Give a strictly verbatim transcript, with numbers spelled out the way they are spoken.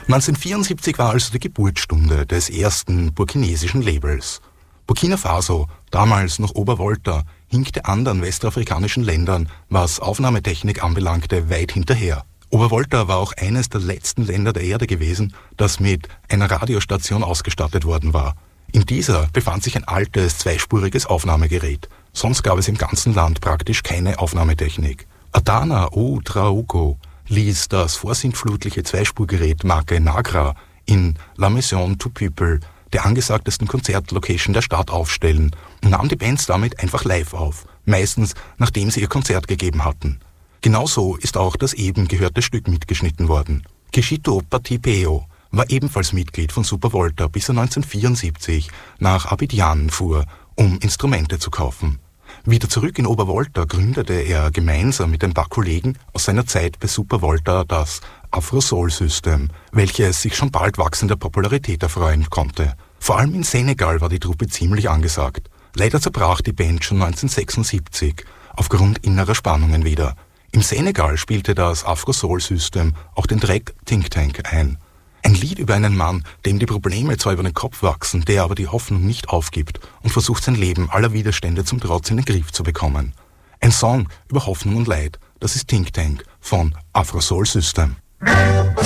neunzehnhundertvierundsiebzig war also die Geburtsstunde des ersten burkinesischen Labels. Burkina Faso, damals noch Obervolta, hinkte anderen westafrikanischen Ländern, was Aufnahmetechnik anbelangte, weit hinterher. Obervolta war auch eines der letzten Länder der Erde gewesen, das mit einer Radiostation ausgestattet worden war. In dieser befand sich ein altes, zweispuriges Aufnahmegerät. Sonst gab es im ganzen Land praktisch keine Aufnahmetechnik. Adana O. Traogo ließ das vorsintflutliche Zweispurgerät Marke Nagra in La Maison to People, der angesagtesten Konzertlocation der Stadt, aufstellen und nahm die Bands damit einfach live auf, meistens nachdem sie ihr Konzert gegeben hatten. Genauso ist auch das eben gehörte Stück mitgeschnitten worden. Kishito Patipeo war ebenfalls Mitglied von Supervolta, bis er neunzehnhundertvierundsiebzig nach Abidjan fuhr, um Instrumente zu kaufen. Wieder zurück in Obervolta gründete er gemeinsam mit ein paar Kollegen aus seiner Zeit bei Supervolta das Afro-Soul-System, welches sich schon bald wachsender Popularität erfreuen konnte. Vor allem in Senegal war die Truppe ziemlich angesagt. Leider zerbrach die Band schon neunzehnhundertsechsundsiebzig aufgrund innerer Spannungen wieder. Im Senegal spielte das Afro-Soul-System auch den Track Think Tank ein. Ein Lied über einen Mann, dem die Probleme zwar über den Kopf wachsen, der aber die Hoffnung nicht aufgibt und versucht, sein Leben aller Widerstände zum Trotz in den Griff zu bekommen. Ein Song über Hoffnung und Leid, das ist Think Tank von Afro Soul System.